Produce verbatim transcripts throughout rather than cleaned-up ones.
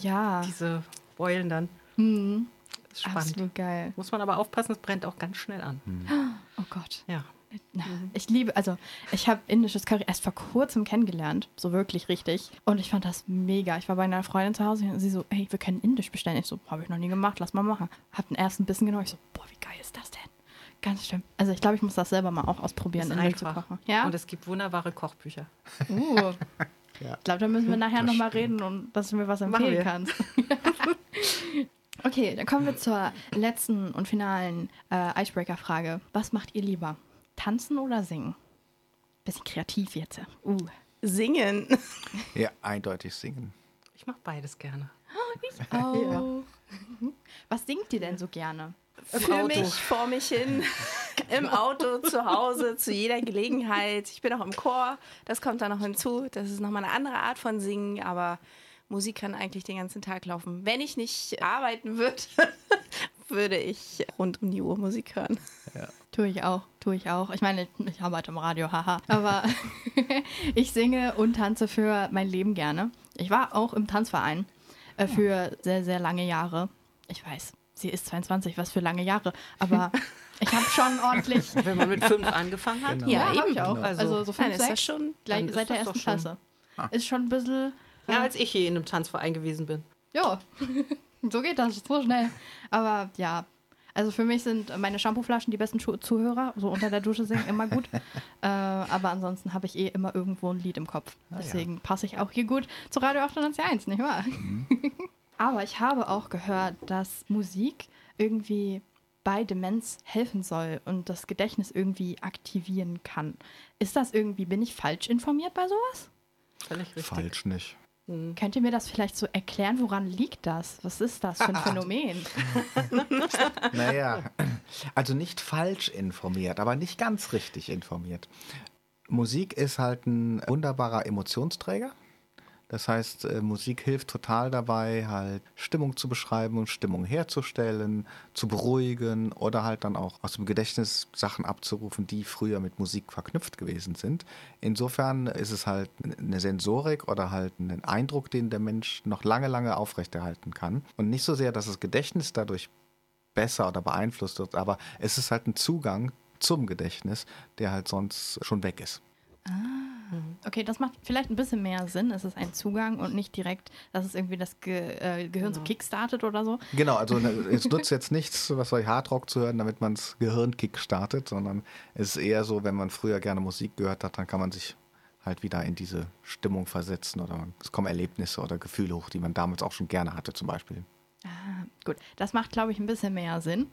ja. Diese Beulen dann. Mhm. Das ist spannend. Absolut geil. Muss man aber aufpassen, es brennt auch ganz schnell an. Oh Gott. Ja. Ich liebe, also ich habe indisches Curry erst vor kurzem kennengelernt, so wirklich richtig. Und ich fand das mega. Ich war bei einer Freundin zu Hause und sie so, hey, wir können indisch bestellen. Ich so, habe ich noch nie gemacht, lass mal machen. Hab den ersten Bissen genommen. Ich so, boah, wie geil ist das denn? Ganz schlimm. Also ich glaube, ich muss das selber mal auch ausprobieren, Ist indisch zu einfach. kochen. Ja? Und es gibt wunderbare Kochbücher. Uh. Ja. Ich glaube, da müssen wir nachher Das nochmal stimmt. reden und dass du mir was Machen empfehlen wir. kannst. Okay, dann kommen wir zur letzten und finalen äh, Icebreaker-Frage. Was macht ihr lieber? Tanzen oder singen? Bisschen kreativ jetzt. Uh. Singen. Ja, eindeutig singen. Ich mache beides gerne. Oh. Was singt ihr denn so gerne? Für Auto. mich, vor mich hin, im Auto, zu Hause, zu jeder Gelegenheit. Ich bin auch im Chor, das kommt da noch hinzu. Das ist nochmal eine andere Art von Singen, aber Musik kann eigentlich den ganzen Tag laufen. Wenn ich nicht arbeiten würde, würde ich rund um die Uhr Musik hören. Tue ich auch, tue ich auch. Ich meine, ich arbeite im Radio, haha. Aber ich singe und tanze für mein Leben gerne. Ich war auch im Tanzverein äh, für sehr, sehr lange Jahre. Ich weiß, sie ist zweiundzwanzig, was für lange Jahre. Aber ich habe schon ordentlich... Wenn man mit fünf angefangen hat. Genau. Ja, Ja, hab eben. ich auch. Also, Also, so Nein, fünf, ist das sechs, schon. gleich dann ist seit der das ersten doch schon- Klasse. Ist schon ein bisschen... Ja, als ich hier in einem Tanzverein gewesen bin. Ja, so geht das, so schnell. Aber ja, also für mich sind meine Shampooflaschen die besten Schu- Zuhörer. So unter der Dusche singen immer gut. äh, aber ansonsten habe ich eh immer irgendwo ein Lied im Kopf. Deswegen passe ich auch hier gut zu Radio achtundneunzig Komma eins, nicht wahr? Aber ich habe auch gehört, dass Musik irgendwie bei Demenz helfen soll und das Gedächtnis irgendwie aktivieren kann. Ist das irgendwie, bin ich falsch informiert bei sowas? Völlig richtig. Falsch nicht. Könnt ihr mir das vielleicht so erklären, woran liegt das? Was ist das für ein Phänomen? Naja, also nicht falsch informiert, aber nicht ganz richtig informiert. Musik ist halt ein wunderbarer Emotionsträger. Das heißt, äh, Musik hilft total dabei, halt Stimmung zu beschreiben und Stimmung herzustellen, zu beruhigen oder halt dann auch aus dem Gedächtnis Sachen abzurufen, die früher mit Musik verknüpft gewesen sind. Insofern ist es halt eine Sensorik oder halt ein Eindruck, den der Mensch noch lange, lange aufrechterhalten kann. Und nicht so sehr, dass das Gedächtnis dadurch besser oder beeinflusst wird, aber es ist halt ein Zugang zum Gedächtnis, der halt sonst schon weg ist. Okay, das macht vielleicht ein bisschen mehr Sinn. Es ist ein Zugang und nicht direkt, dass es irgendwie das Ge äh, Gehirn so kickstartet oder so. Genau, also ne, es nutzt jetzt nichts, was soll ich Hardrock zu hören, damit man das Gehirn kickstartet, sondern es ist eher so, wenn man früher gerne Musik gehört hat, dann kann man sich halt wieder in diese Stimmung versetzen oder es kommen Erlebnisse oder Gefühle hoch, die man damals auch schon gerne hatte zum Beispiel. Ah, gut, das macht, glaube ich, ein bisschen mehr Sinn.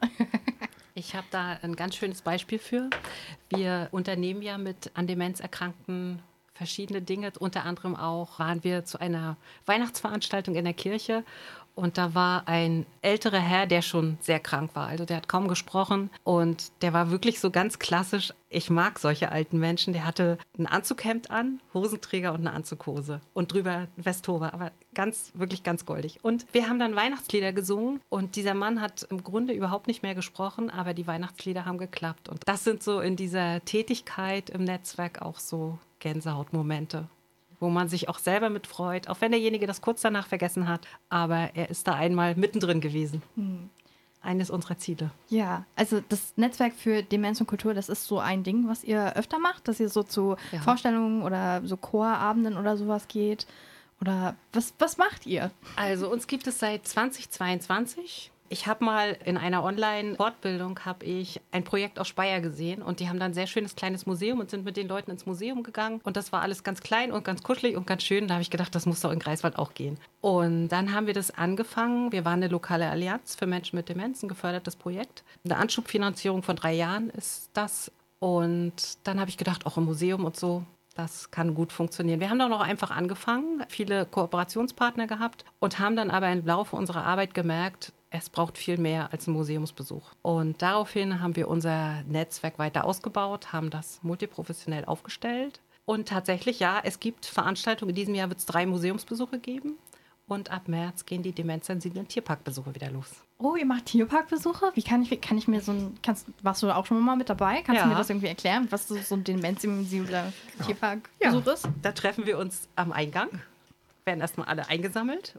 Ich habe da ein ganz schönes Beispiel für. Wir unternehmen ja mit an Demenz Erkrankten verschiedene Dinge. Unter anderem auch waren wir zu einer Weihnachtsveranstaltung in der Kirche und da war ein älterer Herr, der schon sehr krank war. Also der hat kaum gesprochen und der war wirklich so ganz klassisch. Ich mag solche alten Menschen. Der hatte ein Anzughemd an, Hosenträger und eine Anzughose und drüber ein Westover, aber ganz, wirklich ganz goldig. Und wir haben dann Weihnachtslieder gesungen und dieser Mann hat im Grunde überhaupt nicht mehr gesprochen, aber die Weihnachtslieder haben geklappt. Und das sind so in dieser Tätigkeit im Netzwerk auch so Gänsehautmomente, wo man sich auch selber mit freut, auch wenn derjenige das kurz danach vergessen hat, aber er ist da einmal mittendrin gewesen. Eines unserer Ziele. Ja, also das Netzwerk für Demenz und Kultur, das ist so ein Ding, was ihr öfter macht, dass ihr so zu Ja. Vorstellungen oder so Chorabenden oder sowas geht. Oder was, was macht ihr? Also uns gibt es seit zweitausendzweiundzwanzig. Ich habe mal in einer Online-Fortbildung habe ich ein Projekt aus Speyer gesehen und die haben dann ein sehr schönes kleines Museum und sind mit den Leuten ins Museum gegangen und das war alles ganz klein und ganz kuschelig und ganz schön. Da habe ich gedacht, das muss doch in Greifswald auch gehen. Und dann haben wir das angefangen. Wir waren eine lokale Allianz für Menschen mit Demenz, ein gefördertes Projekt. Eine Anschubfinanzierung von drei Jahren ist das. Und dann habe ich gedacht, auch im Museum und so, das kann gut funktionieren. Wir haben dann auch einfach angefangen, viele Kooperationspartner gehabt und haben dann aber im Laufe unserer Arbeit gemerkt, es braucht viel mehr als einen Museumsbesuch. Und daraufhin haben wir unser Netzwerk weiter ausgebaut, haben das multiprofessionell aufgestellt. Und tatsächlich, ja, es gibt Veranstaltungen. In diesem Jahr wird es drei Museumsbesuche geben. Und ab März gehen die demenzsensiblen Tierparkbesuche wieder los. Oh, ihr macht Tierparkbesuche? Wie kann ich, kann ich mir so ein, kannst, warst du da auch schon mal mit dabei? Kannst Ja. du mir das irgendwie erklären, was so, so ein demenzsensibler Tierparkbesuch ist? Da treffen wir uns am Eingang, werden erstmal alle eingesammelt